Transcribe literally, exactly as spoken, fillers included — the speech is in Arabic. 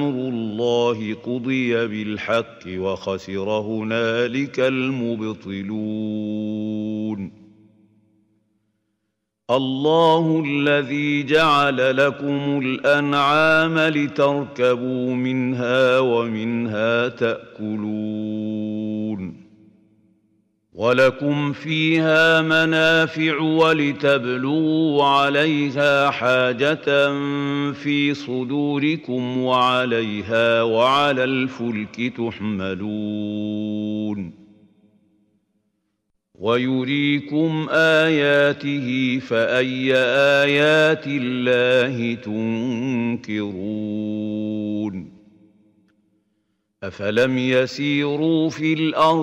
الله قضي بالحق وخسر هنالك المبطلون. الله الذي جعل لكم الأنعام لتركبوا منها ومنها تأكلون ولكم فيها منافع ولتبلغوا عليها حاجة في صدوركم وعليها وعلى الفلك تحملون ويريكم آياته فأي آيات الله تنكرون. أفلم يسيروا في الأرض